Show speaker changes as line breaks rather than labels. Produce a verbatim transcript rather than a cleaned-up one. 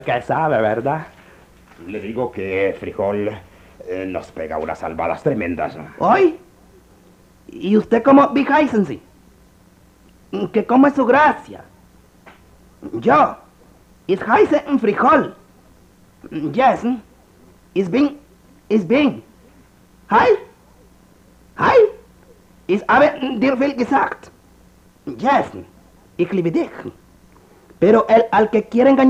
Que sabe, ¿verdad?
Le digo que Frijol eh, nos pega unas salvadas tremendas.
¿Hoy? ¿Y usted cómo, wie heißen Sie? ¿Que cómo es su gracia? Yo, ich heiße un Frijol. Yes, ich bin, ich bin. Hi? Hi? Ich habe dir viel gesagt. Yes, ich liebe dich. Pero el al que quiere engañar